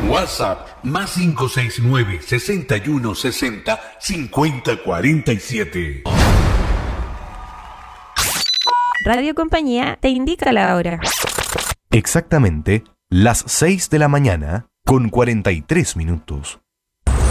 WhatsApp más 569 61 60 50 47. Radio Compañía te indica la hora. Exactamente las 6 de la mañana con 43 minutos.